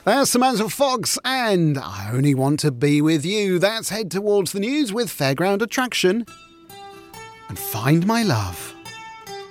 There's Samantha Fox and I Only Want to Be With You. Let's head towards the news with Fairground Attraction and Find My Love.